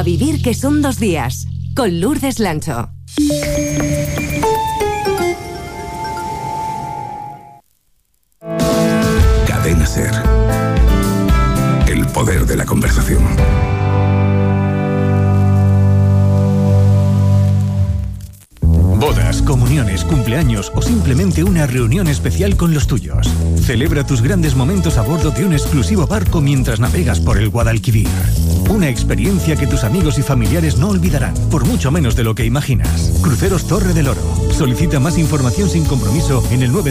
A vivir que son 2 días, con Lourdes Lancho. Cadena SER. El poder de la conversación. Bodas, comuniones, cumpleaños o simplemente una reunión especial con los tuyos. Celebra tus grandes momentos a bordo de un exclusivo barco mientras navegas por el Guadalquivir. Una experiencia que tus amigos y familiares no olvidarán, por mucho menos de lo que imaginas. Cruceros Torre del Oro. Solicita más información sin compromiso en el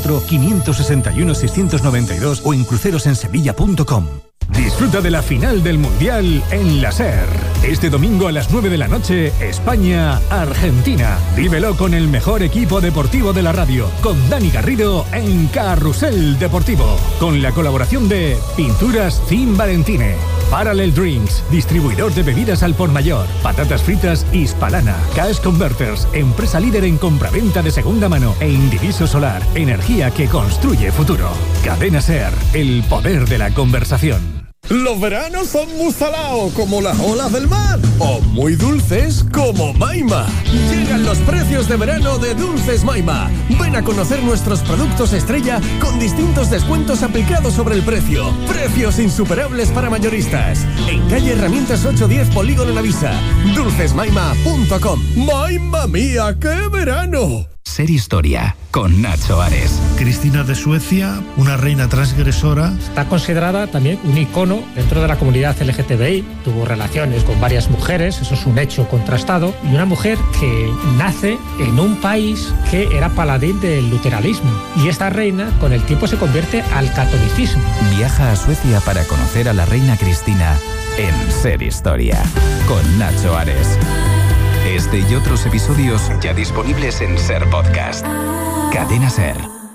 954-561-692 o en crucerosensevilla.com. Disfruta de la final del Mundial en la SER. Este domingo a las 9 de la noche, España-Argentina. Vívelo con el mejor equipo deportivo de la radio, con Dani Garrido en Carrusel Deportivo. Con la colaboración de Pinturas Team Valentine, Parallel Drinks, distribuidor de bebidas al por mayor, Patatas Fritas Hispalana, Cash Converters, empresa líder en compraventa de segunda mano, e Indiviso Solar, energía que construye futuro. Cadena SER, el poder de la conversación. Los veranos son muy salados como las olas del mar o muy dulces como Maima. Llegan los precios de verano de Dulces Maima. Ven a conocer nuestros productos estrella con distintos descuentos aplicados sobre el precio. Precios insuperables para mayoristas. En calle Herramientas 810 Polígono Navisa. Dulcesmaima.com. ¡Maima mía, qué verano! Ser Historia, con Nacho Ares. Cristina de Suecia, una reina transgresora. Está considerada también un icono dentro de la comunidad LGTBI. Tuvo relaciones con varias mujeres, eso es un hecho contrastado. Y una mujer que nace en un país que era paladín del luteranismo. Y esta reina, con el tiempo, se convierte al catolicismo. Viaja a Suecia para conocer a la reina Cristina en Ser Historia, con Nacho Ares. Este y otros episodios ya disponibles en SER Podcast. Cadena SER.